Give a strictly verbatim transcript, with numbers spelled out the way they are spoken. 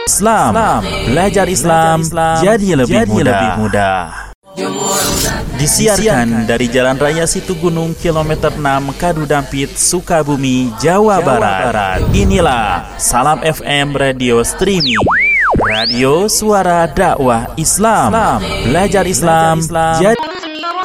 Islam, belajar Islam, jadi lebih mudah. Disiarkan dari Jalan Raya Situgunung kilometer enam Kadu Dampit, Sukabumi, Jawa Barat. Inilah Salam F M Radio Streaming, radio suara dakwah Islam, belajar Islam, jadi